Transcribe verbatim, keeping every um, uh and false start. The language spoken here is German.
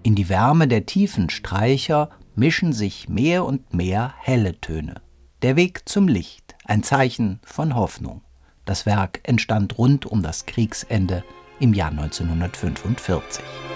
In die Wärme der tiefen Streicher mischen sich mehr und mehr helle Töne. Der Weg zum Licht, ein Zeichen von Hoffnung. Das Werk entstand rund um das Kriegsende im Jahr neunzehnhundertfünfundvierzig.